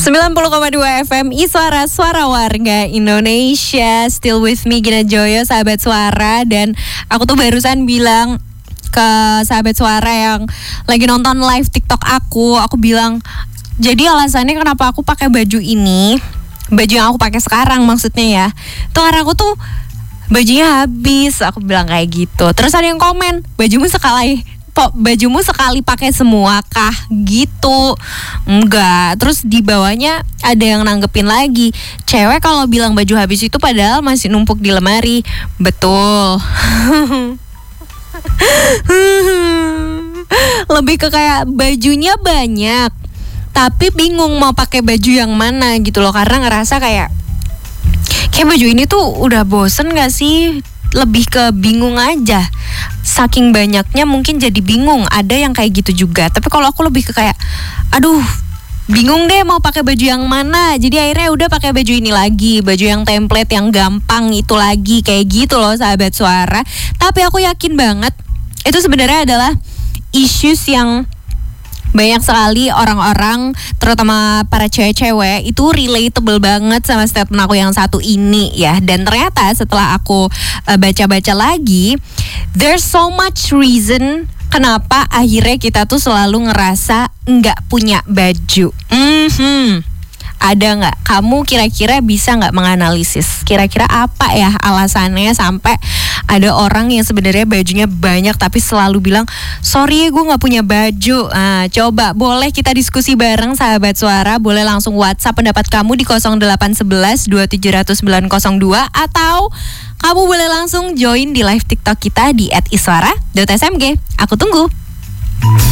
90,2 FM Iswara, suara warga Indonesia. Still with me Gina Joyo, sahabat suara. Dan aku tuh barusan bilang ke sahabat suara yang lagi nonton live TikTok aku bilang, jadi alasannya kenapa aku pakai baju ini, baju yang aku pakai sekarang maksudnya ya, tuh karena aku tuh bajunya habis. Aku bilang kayak gitu. Terus ada yang komen, bajumu sekali pakai semua kah gitu? Enggak. Terus di bawahnya ada yang nanggepin lagi, cewek kalau bilang baju habis itu padahal masih numpuk di lemari. Betul. Lebih ke kayak bajunya banyak tapi bingung mau pakai baju yang mana gitu loh, karena ngerasa kayak baju ini tuh udah bosen gak sih? Lebih ke bingung aja. Saking banyaknya mungkin jadi bingung. Ada yang kayak gitu juga. Tapi kalau aku lebih ke kayak, aduh, bingung deh mau pakai baju yang mana. Jadi akhirnya udah pakai baju ini lagi, baju yang template yang gampang itu lagi, kayak gitu loh sahabat suara. Tapi aku yakin banget itu sebenarnya adalah issues yang banyak sekali orang-orang, terutama para cewek-cewek, itu relatable banget sama statement aku yang satu ini ya. Dan ternyata setelah aku baca-baca lagi, there's so much reason kenapa akhirnya kita tuh selalu ngerasa nggak punya baju. Ada nggak? Kamu kira-kira bisa nggak menganalisis? Kira-kira apa ya alasannya sampai ada orang yang sebenarnya bajunya banyak tapi selalu bilang, sorry gue nggak punya baju. Nah, coba boleh kita diskusi bareng sahabat suara. Boleh langsung WhatsApp pendapat kamu di 0811 2700 902 atau kamu boleh langsung join di live TikTok kita di @iswara.smg. Aku tunggu.